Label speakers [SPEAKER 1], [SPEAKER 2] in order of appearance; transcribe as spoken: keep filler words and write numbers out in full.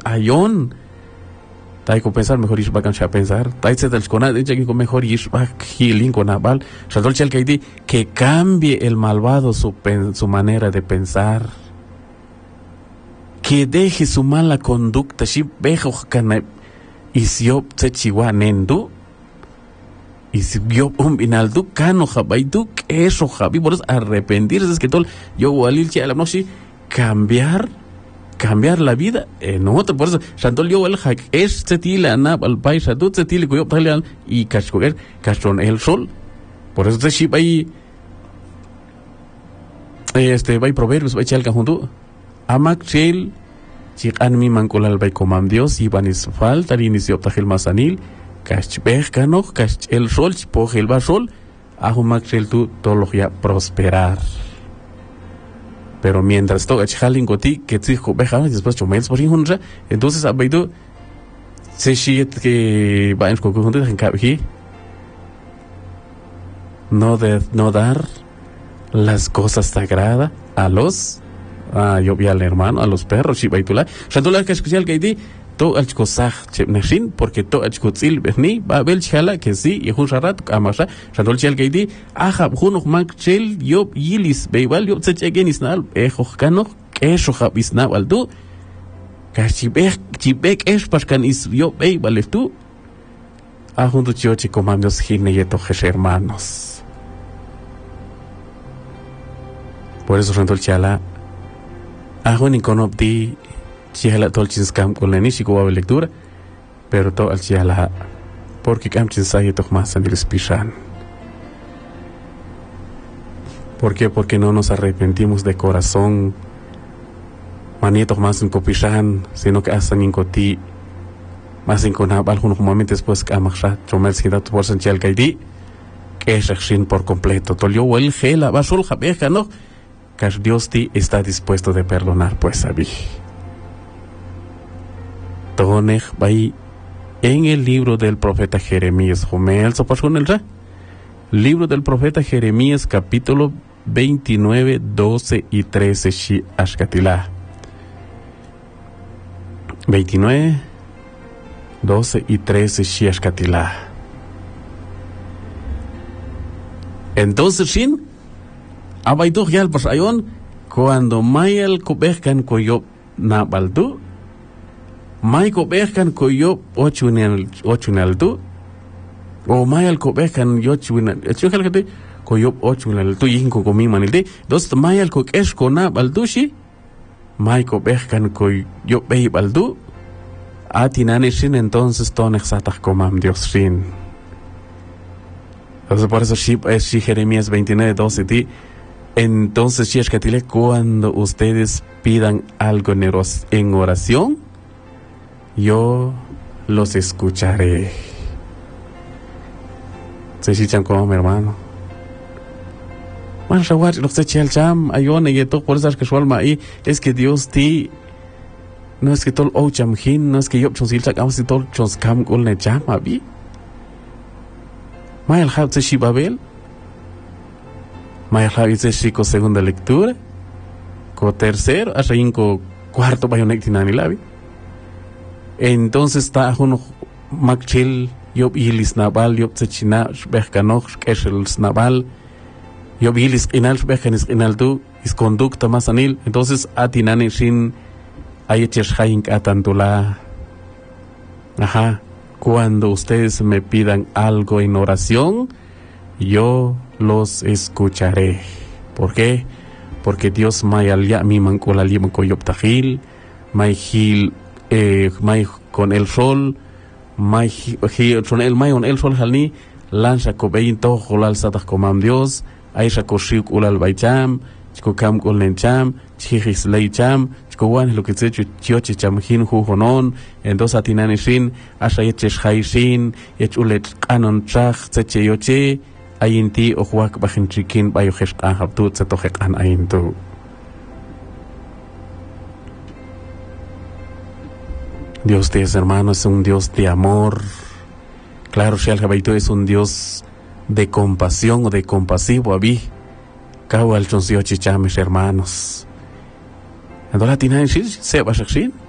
[SPEAKER 1] ayón. Tai ko pensar mejor ir bakan a pensar. Tai se del skona de que mejor ir bak healing con abal. Shadol chel que que cambie el malvado su pen, su manera de pensar. Que deje su mala conducta. Si bejo kana y si yo se chiwa nendu. Y si yo un binaldu cano jabaidu que eso jabi por arrepentirse es que todo yo walil che alam no si cambiar cambiar la vida en otro por eso Santol yo el hack es setila na al país tú setila yo tal y cascoger castron el sol por eso se ahí este vai proverbios vai chalca junto amak chel si an mi mancolal vai comam Dios y van is falta inicio tajel masanil Kashbeh kanoch, kash el sol, chipoje el basol, ahumak el tu tología prosperar. Pero mientras todo echalin goti, que tijo beja, después chomels por injunra, entonces abaido se shiet que va en conjunto de encabi. No de no dar las cosas sagradas a los a yo vi al hermano, a los perros, y baitula. Shantola que especial que di to al cosaj chepneshin porque to al cotzil behni va bel chala que sí y jusharat amasha shandol chel geidi aha junok mak chel yo yilis beibal yo tsegenis nal ejo kano eso habisna waldu kashibek chibek es paskan is yo beibal tu a junto chiochi comandos gineyeto hermanos. Por eso shandol chala a junin conopti Chihala tolchis kam kuleni shikuwa lectura, pero to al chihala porque kam chinsaye toch más en el espichan. ¿Por qué? Porque no nos arrepentimos de corazón. Manietos más en copichan, sino que hasta en coti más en conab algunos momentos después que amarra chomel sin dato por sanchal kaidi que es reacción por completo. Tolio wel gela basul jabeja no, que Dios ti está dispuesto de perdonar pues abi. Tonej vai en el libro del profeta Jeremías, Jomel Sopashun el Ra, libro del profeta Jeremías, capítulo veintinueve, doce y trece, Shi Ashkatilah. veintinueve, doce y trece, Shi Ashkatilah. Entonces, Shin, Abaiduch Yal Pasayon, cuando Mayal Kubehkan Koyop Nabaldu, Maiko behkan ko yo ocho nel ocho nel tu o mayal ko behkan yo chuina echo kalkate ko yo ocho nel tu yin ko komi manilde dos mayal ko es ko na baldushi maiko behkan ko yo bei baldu atinane sin entonces ton exataj komam Dios sin. Entonces por eso shi es shi Jeremías veintinueve, doce ti entonces shi es que tile cuando ustedes pidan algo en oración yo los escucharé. Se chichan como mi hermano. Man, shawar, los eché al cham, ayone, y todo por esas que su alma ahí, es que Dios ti, no es que todo o chamjin, no es que yo chonsil chacam, si todo chonskam gol ne cham, abi. Mayal hab se shibabel. Mayal hab se shiko segunda lectura. Co tercero, hasta inco cuarto bayonectinani labi. Entonces está uno makchil yob ilis nabal yob tsechina behkanoch keshel nabal yob ilis inal behkanis inal tu is conducta masanil entonces atinane shin ayechesh haink atantula. Ajá, cuando ustedes me pidan algo en oración yo los escucharé. ¿Por qué? Porque Dios mayal ya mi mancola liman koyob tajil mayhil Eh, may con el sol, may con el may con el sol halni lanza cobein to holal satak comam Dios, aisha koshik ulal baicham, chico cam con lencham, chihis leicham, chico wan lo que se chioche cham hin hu honon, entonces atinane shin, asha yechesh haishin, yech ulet anon chach, seche yoche, ayinti o huak bachin chikin bayohesh anhabtut setohek an ayintu. Dios de hermano es un Dios de amor. Claro, Shal Jabaito es un Dios de compasión o de compasivo. Abi, Kawal Chonsio Chichames, hermanos. Entonces, ¿tiene que ser? ¿Se va a ser?